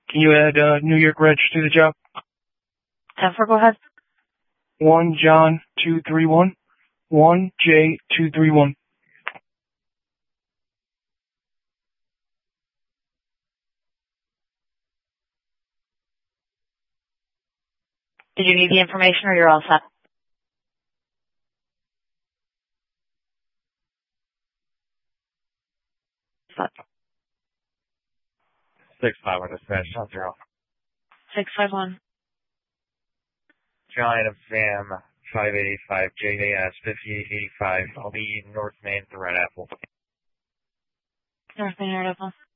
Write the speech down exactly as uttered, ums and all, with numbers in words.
Can you add uh, New York Reg to the job? ten four, go ahead. one John two three one. one J two three one. Did you need the information or you're all set? Set. Six five one dispatch, not zero. six five one. Giant of Sam, five eight eight five, J A S, fifty-eight eighty-five. I'll be North Main, the Red Apple. North Main, Red Apple.